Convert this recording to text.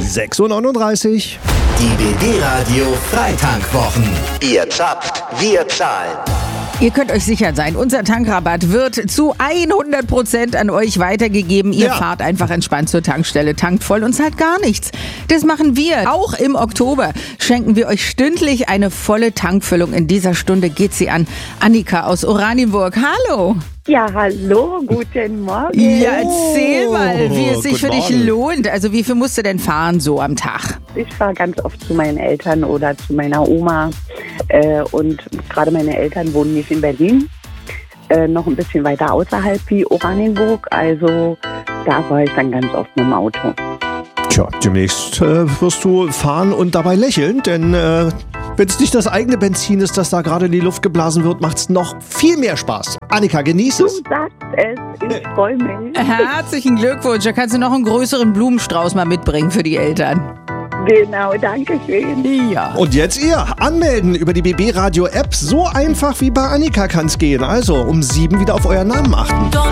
6:39 Uhr. Die BB Radio Freitankwwochen. Ihr zapft, wir zahlen. Ihr könnt euch sicher sein, unser Tankrabatt wird zu 100% an euch weitergegeben. Ihr fahrt einfach entspannt zur Tankstelle, tankt voll und zahlt gar nichts. Das machen wir. Auch im Oktober schenken wir euch stündlich eine volle Tankfüllung. In dieser Stunde geht sie an Annika aus Oranienburg. Hallo. Ja, hallo, guten Morgen. Ja, erzähl mal, wie es sich für dich Morgen. lohnt. Also wie viel musst du denn fahren so am Tag? Ich fahre ganz oft zu meinen Eltern oder zu meiner Oma. Und gerade meine Eltern wohnen nicht in Berlin, noch ein bisschen weiter außerhalb wie Oranienburg. Also da fahre ich dann ganz oft mit dem Auto. Tja, demnächst wirst du fahren und dabei lächeln, denn wenn es nicht das eigene Benzin ist, das da gerade in die Luft geblasen wird, macht es noch viel mehr Spaß. Annika, genieß Du es. sagst es, ich freue mich. Herzlichen Glückwunsch. Da kannst du noch einen größeren Blumenstrauß mal mitbringen für die Eltern. Genau, danke schön. Ja. Und jetzt ihr, anmelden über die BB Radio App. So einfach wie bei Annika kann es gehen. Also um 7 wieder auf euren Namen achten.